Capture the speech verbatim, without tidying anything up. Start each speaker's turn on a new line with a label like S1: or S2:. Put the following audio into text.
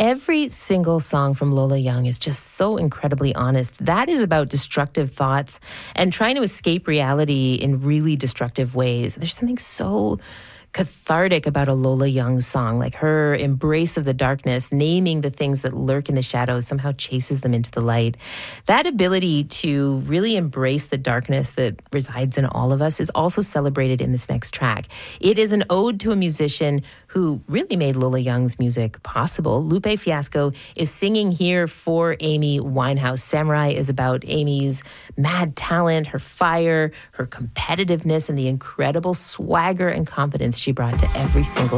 S1: Every single song from Lola Young is just so incredibly honest. That is about destructive thoughts and trying to escape reality in really destructive ways. There's something so cathartic about a Lola Young song, like her embrace of the darkness, naming the things that lurk in the shadows, somehow chases them into the light. That ability to really embrace the darkness that resides in all of us is also celebrated in this next track. It is an ode to a musician who really made Lola Young's music possible. Lupe Fiasco is singing here for Amy Winehouse. Samurai is about Amy's mad talent, her fire, her competitiveness, and the incredible swagger and confidence she brought to every single